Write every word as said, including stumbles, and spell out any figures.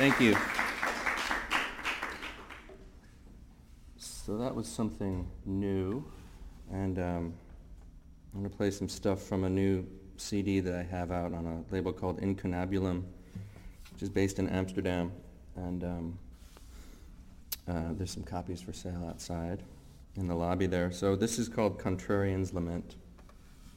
Thank you. So that was something new, and um, I'm going to play some stuff from a new C D that I have out on a label called Incunabulum, which is based in Amsterdam, and um, uh, there's some copies for sale outside in the lobby there. So this is called Contrarian's Lament.